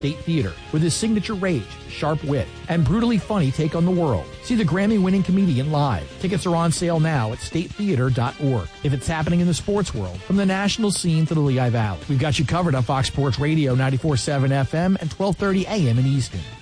State Theater with his signature rage, sharp wit, and brutally funny take on the world. See the Grammy-winning comedian live. Tickets are on sale now at statetheater.org. If it's happening in the sports world, from the national scene to the Lehigh Valley, we've got you covered on Fox Sports Radio 94.7 FM and 1230 AM in Easton.